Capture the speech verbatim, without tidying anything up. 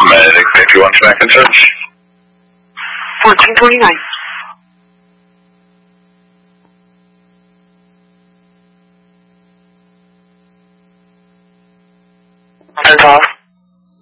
Medic fifty-one connected search. fourteen twenty-nine. Hands off.